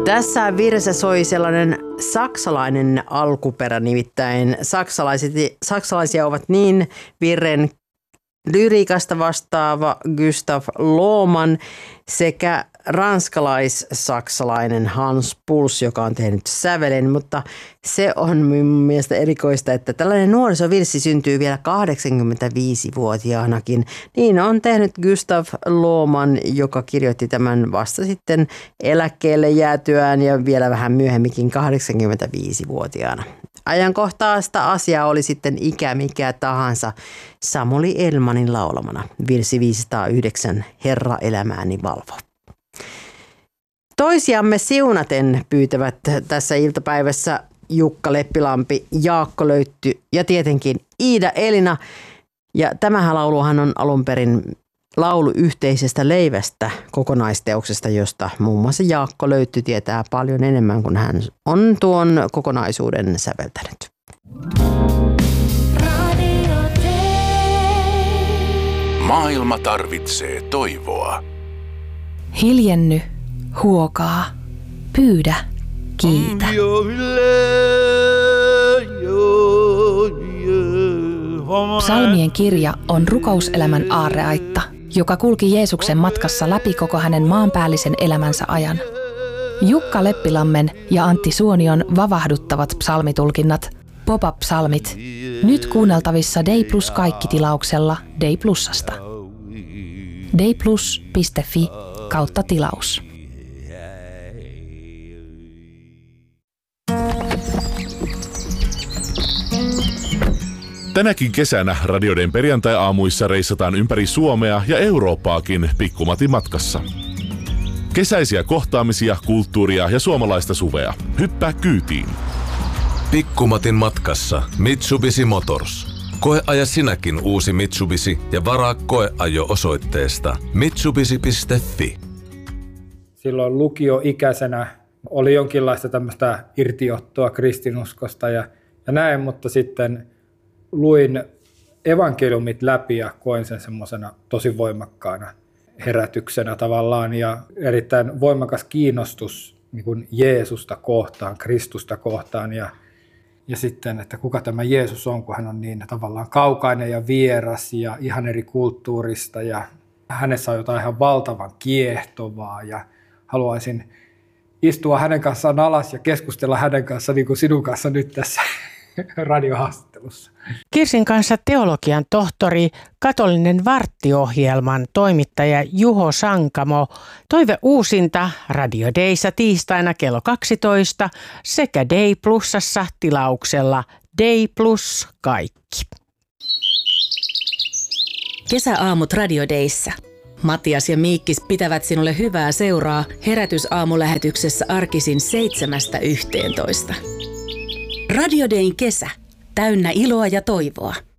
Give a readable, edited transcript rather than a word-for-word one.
Tässä virressä soi sellainen saksalainen alkuperä, nimittäin saksalaisia ovat niin virren lyriikasta vastaava Gustav Lohmann sekä ranskalais-saksalainen Hans Puls, joka on tehnyt sävelen, mutta se on minun mielestä erikoista, että tällainen nuorisovirssi syntyy vielä 85-vuotiaanakin. Niin on tehnyt Gustav Lohmann, joka kirjoitti tämän vasta sitten eläkkeelle jäätyään ja vielä vähän myöhemminkin 85-vuotiaana. Ajankohtaista asiaa oli sitten ikä mikä tahansa. Samuli Elmanin laulamana virsi 509 Herra elämääni valvo. Toisiamme siunaten pyytävät tässä iltapäivässä Jukka Leppilampi, Jaakko Löytty ja tietenkin Iida Elina. Ja tämähän lauluhan on alun perin laulu yhteisestä leivästä kokonaisteoksesta, josta muun muassa Jaakko Löytty tietää paljon enemmän kuin hän on tuon kokonaisuuden säveltänyt. Maailma tarvitsee toivoa. Hiljenny, huokaa, pyydä, kiitä. Psalmien kirja on rukouselämän aarreaitta, joka kulki Jeesuksen matkassa läpi koko hänen maanpäällisen elämänsä ajan. Jukka Leppilammen ja Antti Suonion vavahduttavat psalmitulkinnat, pop-up-psalmit, nyt kuunneltavissa Day Plus kaikki-tilauksella Day Plusasta. dayplus.fi/tilaus. Tänäkin kesänä Radio Dayn perjantai-aamuissa reissataan ympäri Suomea ja Eurooppaakin Pikkumatin matkassa. Kesäisiä kohtaamisia, kulttuuria ja suomalaista suvea. Hyppää kyytiin. Pikkumatin matkassa Mitsubishi Motors. Koeaja sinäkin uusi Mitsubishi ja varaa koeajo osoitteesta mitsubishi.fi. Silloin lukioikäisenä oli jonkinlaista tämmöistä irtiottoa kristinuskosta ja näin, mutta sitten luin evankeliumit läpi ja koin sen semmoisena tosi voimakkaana herätyksenä tavallaan ja erittäin voimakas kiinnostus niin kuin Jeesusta kohtaan, Kristusta kohtaan ja sitten, että kuka tämä Jeesus on, kun hän on niin tavallaan kaukainen ja vieras ja ihan eri kulttuurista ja hänessä on jotain ihan valtavan kiehtovaa ja haluaisin istua hänen kanssaan alas ja keskustella hänen kanssa niin kuin sinun kanssa nyt tässä radiohaastattelussa. Kirsin kanssa teologian tohtori, katolinen varttiohjelman toimittaja Juho Sankamo, toive uusinta Radio Dayssa tiistaina kello 12 sekä Day Plusassa tilauksella Day Plus kaikki. Kesäaamut Radio Dayssä. Matias ja Miikkis pitävät sinulle hyvää seuraa herätysaamulähetyksessä arkisin 7–11. Radio Dayn kesä. Täynnä iloa ja toivoa.